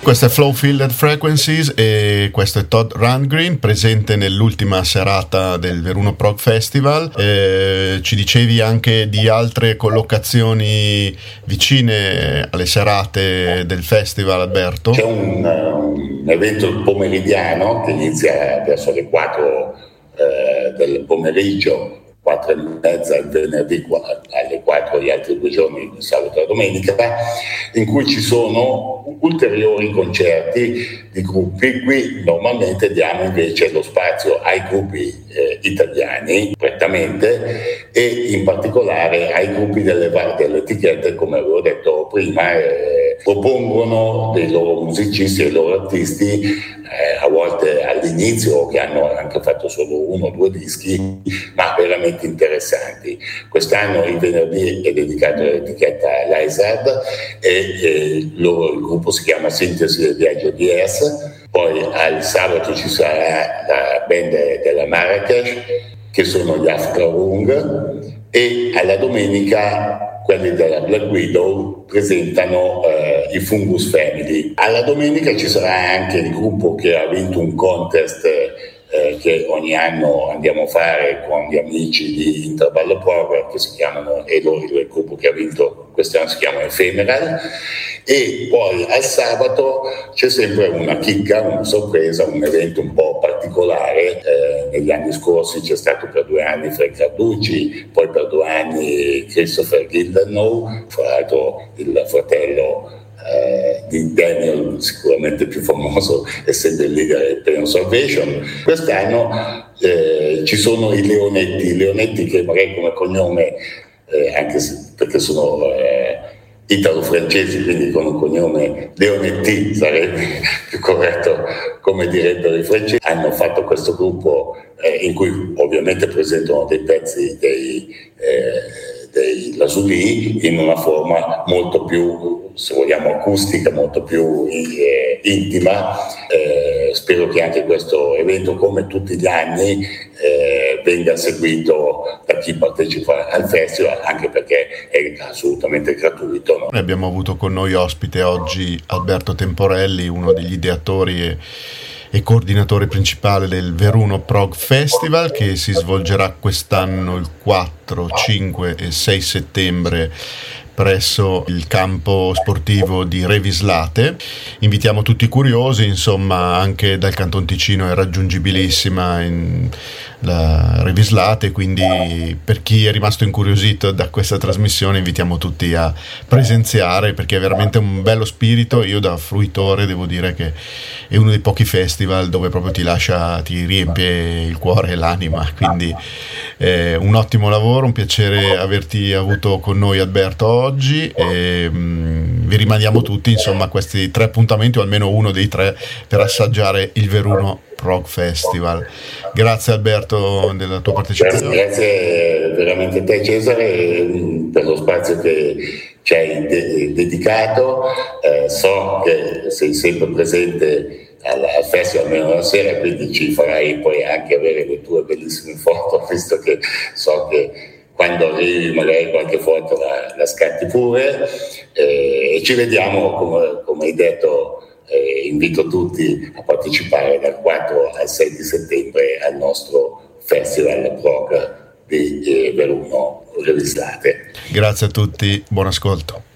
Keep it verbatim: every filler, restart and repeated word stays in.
Questo è Flow Filled Frequencies e questo è Todd Rundgren, presente nell'ultima serata del Veruno Prog Festival. Eh, ci dicevi anche di altre collocazioni vicine alle serate del festival, Alberto? C'è un, un evento pomeridiano che inizia verso le quattro eh, del pomeriggio, quattro e mezza il venerdì, alle quattro gli altri due giorni, il sabato e la domenica, in cui ci sono ulteriori concerti di gruppi. Qui normalmente diamo invece lo spazio ai gruppi eh, italiani prettamente, e in particolare ai gruppi delle, delle etichette, come avevo detto prima, eh, propongono dei loro musicisti e i loro artisti, eh, a volte all'inizio, che hanno anche fatto solo uno o due dischi, ma veramente interessanti. Quest'anno il venerdì è dedicato all'etichetta Lizard e, e loro, il gruppo si chiama Sintesi del Viaggio D S. Poi al sabato ci sarà la band della Marrakesh, che sono gli Aftra Rung, e alla domenica quelli della Black Widow presentano eh, i Fungus Family. Alla domenica ci sarà anche il gruppo che ha vinto un contest eh, che ogni anno andiamo a fare con gli amici di Intervallo Prog, che si chiamano, e loro, il gruppo che ha vinto quest'anno si chiama Ephemeral. E poi al sabato c'è sempre una chicca, una sorpresa, un evento un po' particolare. Eh, negli anni scorsi c'è stato per due anni Frank Carducci, poi per due anni Christopher Gildenau, fra l'altro il fratello eh, di Daniel, sicuramente più famoso essendo il leader del Pain Salvation. Quest'anno eh, ci sono i Leonetti, i Leonetti che magari come cognome, eh, anche se, perché sono eh, italo-francesi, quindi con un cognome Leonetti sarebbe più corretto, come direbbero i francesi, hanno fatto questo gruppo eh, in cui ovviamente presentano dei pezzi dei, eh, dei Lazuli in una forma molto più, se vogliamo, acustica, molto più eh, intima. Eh, spero che anche questo evento, come tutti gli anni, eh, venga seguito da chi partecipa al festival, anche perché è assolutamente gratuito, no? Noi abbiamo avuto con noi ospite oggi Alberto Temporelli, uno degli ideatori e, e coordinatore principale del Veruno Prog Festival, che si svolgerà quest'anno il quattro, cinque e sei settembre presso il campo sportivo di Revislate. Invitiamo tutti i curiosi, insomma, anche dal Canton Ticino è raggiungibilissima in la Revislate, quindi per chi è rimasto incuriosito da questa trasmissione invitiamo tutti a presenziare, perché è veramente un bello spirito. Io da fruitore devo dire che è uno dei pochi festival dove proprio ti lascia, ti riempie il cuore e l'anima, quindi è un ottimo lavoro, un piacere averti avuto con noi, Alberto, oggi, e mh, vi rimandiamo tutti insomma a questi tre appuntamenti, o almeno uno dei tre, per assaggiare il Veruno Prog Festival. Grazie Alberto della tua partecipazione. Grazie veramente a te, Cesare, per lo spazio che ci hai de- dedicato. Eh, so che sei sempre presente al, al festival almeno una sera, quindi ci farai poi anche avere le tue bellissime foto, visto che so che quando arrivi magari qualche foto la, la scatti pure, eh, e ci vediamo, come, come hai detto. Eh, invito tutti a partecipare dal quattro al sei di settembre al nostro Festival Prog di eh, Veruno Revislate. Grazie a tutti, buon ascolto.